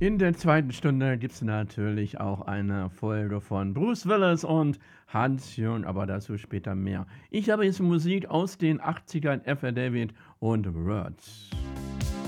In der zweiten Stunde gibt's natürlich auch eine Folge von Bruce Willis und Hans Jung, aber dazu später mehr. Ich habe jetzt Musik aus den 80ern, David und Words.